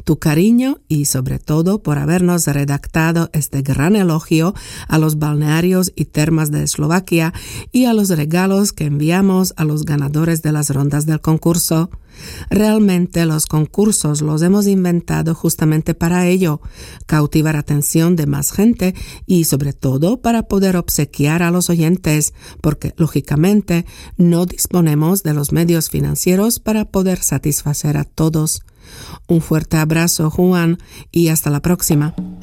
tu cariño y sobre todo por habernos redactado este gran elogio a los balnearios y termas de Eslovaquia y a los regalos que enviamos a los ganadores de las rondas del concurso. Realmente los concursos los hemos inventado justamente para ello, cautivar atención de más gente y sobre todo para poder obsequiar a los oyentes, porque lógicamente no disponemos de los medios financieros para poder satisfacer a todos. Un fuerte abrazo, Juan, y hasta la próxima.